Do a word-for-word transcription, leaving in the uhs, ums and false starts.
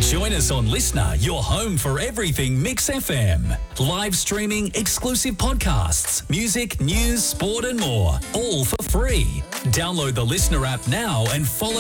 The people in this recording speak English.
Join us on Listener, your home for everything Mix F M. Live streaming, exclusive podcasts, music, news, sport and more. All for free. Download the Listener app now and follow